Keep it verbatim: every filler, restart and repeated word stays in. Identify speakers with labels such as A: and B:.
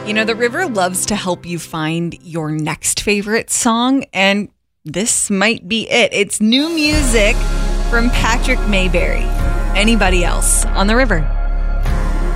A: You know, the river loves to help you find your next favorite song, and this might be it. It's new music from Patrick Mayberry. Anybody else on the river?